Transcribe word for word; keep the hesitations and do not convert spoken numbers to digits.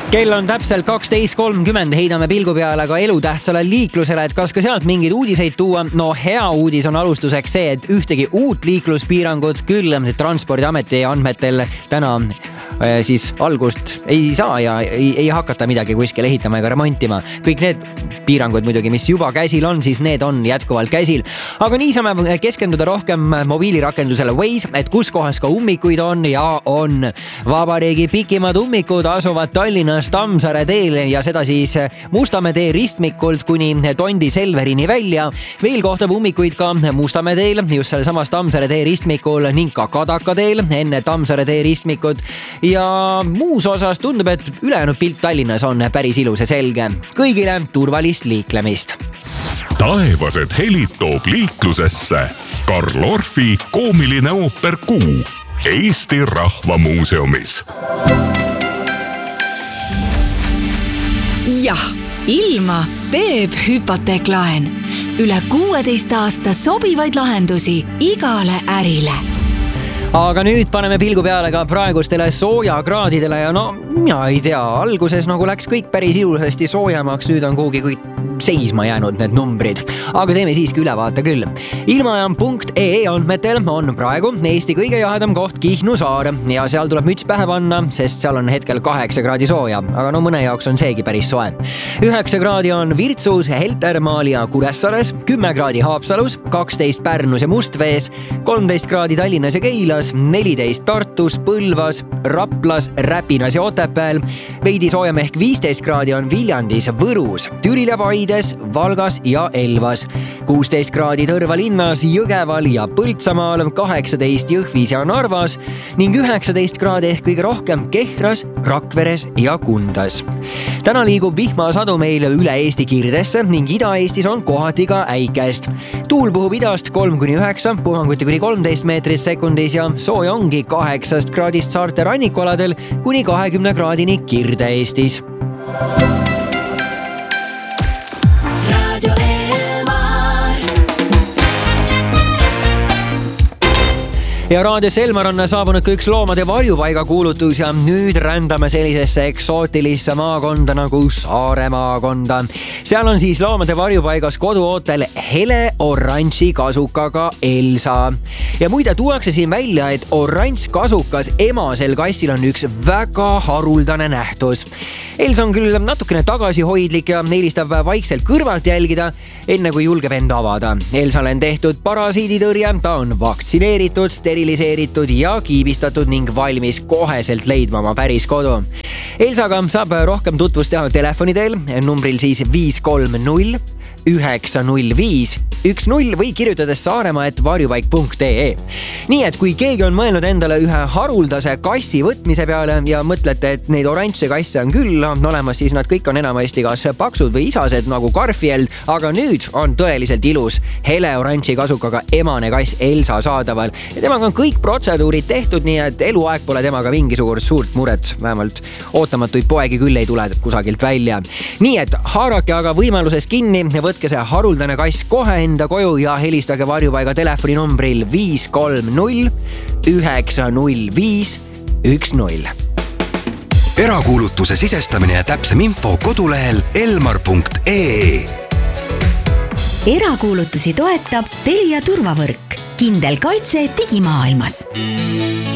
Kell on täpselt kaksteist kolmkümmend, heidame pilgu peale ka elutähtsale liiklusele, et kas ka sealt mingeid uudiseid tuua. No hea uudis on alustuseks see, et ühtegi uut liikluspiirangut küll Transpordiameti andmetel täna siis algust ei saa ja ei, ei hakata midagi kuskil ehitama ega remontima. Kõik need piirangud muidugi, mis juba käsil on, siis need on jätkuvalt käsil. Aga nii saame keskenduda rohkem mobiilirakendusele Waze, et kus kohas ka ummikuid on ja on. Vabariigi pikimad ummikud asuvad Tallinnas Tammsaare teel ja seda siis Mustamäe tee ristmikult kuni Tondi Selverini välja. Veel kohtab ummikuid ka Mustamäe teel, just seal samas Tammsaare tee ristmikul ning ka Kadaka teel enne Tammsaare tee ristmikut. Ja muus osas tundub, et ülejäänud pilt Tallinnas on päris ilus ja selge. Kõigile turvalist liiklemist. Taevased helid toob liiklusesse Karl Orfi koomiline ooper Kuu Eesti Rahvamuuseumis. Jah, ilma teeb hüpoteeklaen. Üle kuueteist aasta sobivaid lahendusi igale ärile. Aga nüüd paneme pilgu peale ka praegustele soojakraadidele ja no, mina ei tea, alguses nagu läks kõik päris ilusasti soojamaks, nüüd on kuhugi kõik seisma jäänud need numbrid. Aga teeme siiski ülevaate küll. Ilmajaam punkt ee andmetel on praegu Eesti kõige jahedam koht Kihnu saar ja seal tuleb müts pähe panna, sest seal on hetkel kaheksa kraadi sooja, aga no mõne jaoks on seegi päris soe. üheksa kraadi on Virtsus, Heltermaal ja Kuressaares, kümme kraadi Haapsalus, kaksteist Pärnus ja Mustvees, kolmteist kraadi Tallinnas ja Keilas, neliteist Tartus, Põlvas, Raplas, Räpinas ja Otepääl, veidi soojem ehk viisteist kraadi on Viljandis, Võrus, Türil ja Paides, Valgas ja Elvas, kuusteist kraadi Tõrva linnas, Jõgeval ja Põltsamaal, kaheksateist Jõhvis ja Narvas ning üheksateist kraadi ehk kõige rohkem Kehras, Rakveres ja Kundas. Täna liigub vihmasadu meil üle Eesti Kirdesse ning Ida-Eestis on kohati ka äikest. Tuul puhub idast kolm kuni üheksa, puhanguti kuni kolmteist meetrit sekundis ja sooja ongi kaheksast kraadist saarte rannikualadel kuni kahekümne kraadini Kirde-Eestis. Ja raadios Elmar on saabunud ka üks loomade varjupaiga kuulutus ja nüüd rändame sellisesse eksootilisse maakonda nagu Saare maakonda. Seal on siis loomade varjupaigas koduootel hele oranži kasukaga Elsa. Ja muide tuuakse siin välja, et oranž kasukas emasel kassil on üks väga haruldane nähtus. Elsa on küll natukene tagasihoidlik ja eelistab vaikselt kõrvalt jälgida, enne kui julgeb end avada. Elsale on tehtud parasiiditõrje, ta on vaktsineeritud, steriliseeritud ja kiibistatud ning valmis koheselt leidma oma päris kodu. Elsaga saab rohkem tutvust teha telefoni teel, numbril siis viis kolm null üheksa null viis üks null või kirjutades Saaremaa et varjupaik punkt ee. Nii et kui keegi on mõelnud endale ühe haruldase kassi võtmise peale ja mõtlete, et neid oranžse kasse on küll on olemas, siis nad kõik on enamasti kas paksud või isased nagu Garfield, aga nüüd on tõeliselt ilus hele oranži kasukaga emane kass Elsa saadaval. Ja temaga on kõik protseduurid tehtud, nii et eluaeg pole temaga mingisugust suurt muret, vähemalt ootamatuid poegi küll ei tule kusagilt välja. Nii et haarake aga võimaluses kinni ja võtke see haruldane kass kohe enda koju ja helistage varjupaiga telefoninumbril viis kolm null üheksa null viis üks null. Erakuulutuse sisestamine ja täpsem info kodulehel elmar punkt ee. Erakuulutusi toetab Telia turvavõrk. Kindel kaitse digimaailmas.